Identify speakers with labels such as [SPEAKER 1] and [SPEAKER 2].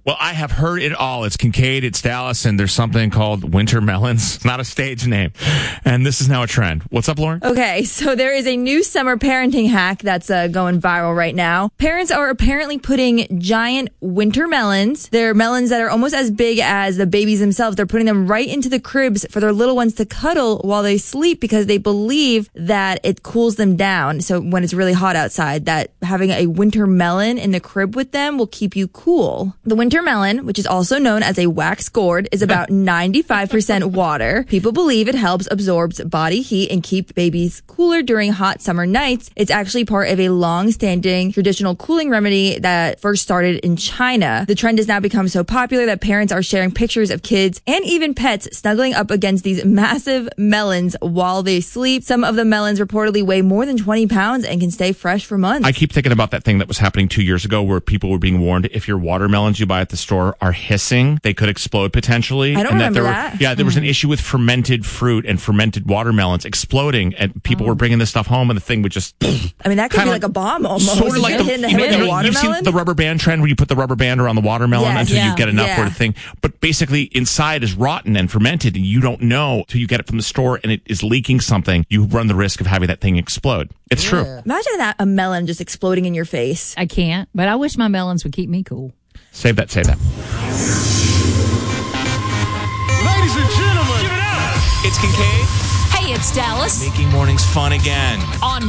[SPEAKER 1] Well, I have heard it all. It's Kincaid, it's Dallas, and there's something called winter melons. It's not a stage name. And this is now a trend. What's up, Lauren?
[SPEAKER 2] Okay, so there is a new summer parenting hack that's going viral right now. Parents are apparently putting giant winter melons. They're melons that are almost as big as the babies themselves. They're putting them right into the cribs for their little ones to cuddle while they sleep because they believe that it cools them down. So when it's really hot outside, that having a winter melon in the crib with them will keep you cool. The winter melon, which is also known as a wax gourd, is about 95% water. People believe it helps absorb body heat and keep babies cooler during hot summer nights. It's actually part of a long-standing traditional cooling remedy that first started in China. The trend has now become so popular that parents are sharing pictures of kids and even pets snuggling up against these massive melons while they sleep. Some of the melons reportedly weigh more than 20 pounds and can stay fresh for months.
[SPEAKER 1] I keep thinking about that thing that was happening 2 years ago where people were being warned if your watermelons you buy at the store are hissing, they could explode potentially.
[SPEAKER 2] I don't remember that.
[SPEAKER 1] Yeah, there was an issue with fermented fruit and fermented watermelons exploding, and people were bringing this stuff home, and the thing would just...
[SPEAKER 2] I mean, that could be like a bomb almost.
[SPEAKER 1] Sort of like
[SPEAKER 2] hitting the head of the watermelon.
[SPEAKER 1] You've seen the rubber band trend where you put the rubber band around the watermelon until you get enough for the thing. But basically, inside is rotten and fermented, and you don't know till you get it from the store, and it is leaking something. You run the risk of having that thing explode. It's true.
[SPEAKER 2] Imagine that, a melon just exploding in your face.
[SPEAKER 3] I can't, but I wish my melons would keep me cool.
[SPEAKER 1] Save that.
[SPEAKER 4] Ladies and gentlemen, give it up.
[SPEAKER 5] It's Kincaid.
[SPEAKER 3] Hey, it's Dallas.
[SPEAKER 5] Making mornings fun again.
[SPEAKER 3] On